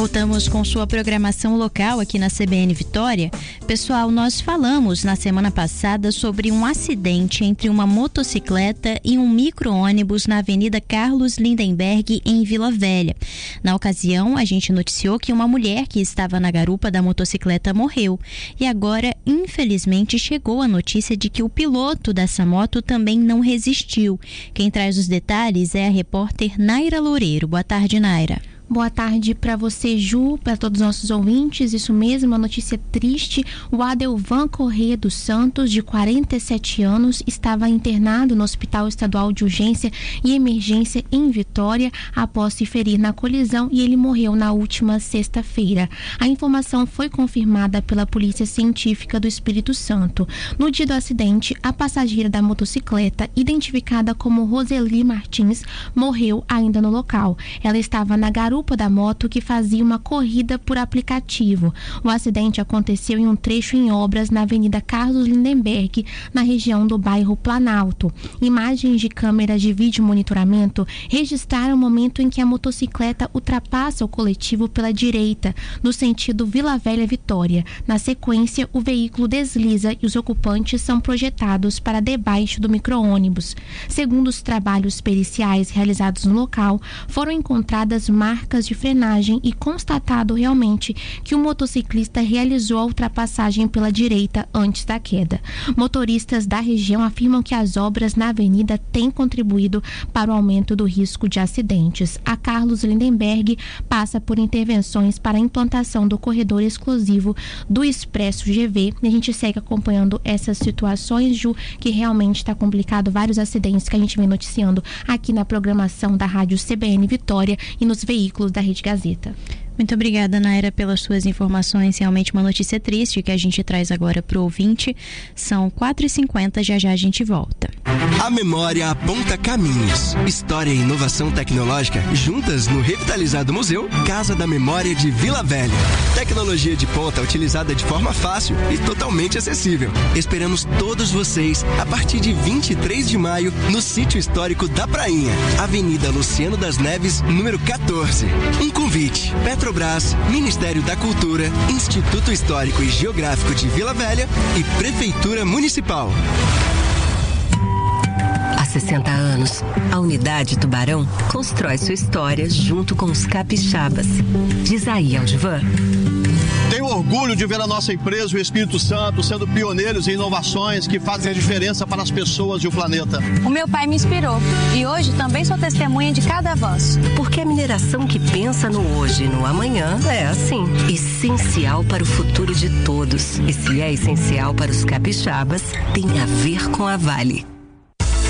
Voltamos com sua programação local aqui na CBN Vitória. Pessoal, nós falamos na semana passada sobre um acidente entre uma motocicleta e um micro-ônibus na Avenida Carlos Lindenberg, em Vila Velha. Na ocasião, a gente noticiou que uma mulher que estava na garupa da motocicleta morreu. E agora, infelizmente, chegou a notícia de que o piloto dessa moto também não resistiu. Quem traz os detalhes é a repórter Naira Loureiro. Boa tarde, Naira. Boa tarde para você, Ju, para todos os nossos ouvintes. Isso mesmo, uma notícia triste. O Adelvan Corrêa dos Santos, de 47 anos, estava internado no Hospital Estadual de Urgência e Emergência em Vitória após se ferir na colisão e ele morreu na última sexta-feira. A informação foi confirmada pela Polícia Científica do Espírito Santo. No dia do acidente, a passageira da motocicleta, identificada como Roseli Martins, morreu ainda no local. Ela estava na garupa da moto que fazia uma corrida por aplicativo. O acidente aconteceu em um trecho em obras na Avenida Carlos Lindenberg, na região do bairro Planalto. Imagens de câmeras de vídeo monitoramento registraram o momento em que a motocicleta ultrapassa o coletivo pela direita, no sentido Vila Velha-Vitória. Na sequência, o veículo desliza e os ocupantes são projetados para debaixo do micro-ônibus. Segundo os trabalhos periciais realizados no local, foram encontradas marcas de frenagem e constatado realmente que o motociclista realizou a ultrapassagem pela direita antes da queda. Motoristas da região afirmam que as obras na avenida têm contribuído para o aumento do risco de acidentes. A Carlos Lindenberg passa por intervenções para a implantação do corredor exclusivo do Expresso GV. E a gente segue acompanhando essas situações, Ju, que realmente está complicado. Vários acidentes que a gente vem noticiando aqui na programação da Rádio CBN Vitória e nos veículos da Rede Gazeta. Muito obrigada, Naira, pelas suas informações. Realmente uma notícia triste que a gente traz agora para o ouvinte. São 4h50, já a gente volta. A memória aponta caminhos. História e inovação tecnológica juntas no revitalizado Museu Casa da Memória de Vila Velha. Tecnologia de ponta utilizada de forma fácil e totalmente acessível. Esperamos todos vocês a partir de 23 de maio no Sítio Histórico da Prainha, Avenida Luciano das Neves, número 14. Um convite: Petrobras, Ministério da Cultura, Instituto Histórico e Geográfico de Vila Velha e Prefeitura Municipal. Há 60 anos, a Unidade Tubarão constrói sua história junto com os capixabas. Diz aí, Aldivan. Tenho orgulho de ver a nossa empresa, o Espírito Santo, sendo pioneiros em inovações que fazem a diferença para as pessoas e o planeta. O meu pai me inspirou e hoje também sou testemunha de cada avanço. Porque a mineração que pensa no hoje e no amanhã é assim, essencial para o futuro de todos. E se é essencial para os capixabas, tem a ver com a Vale.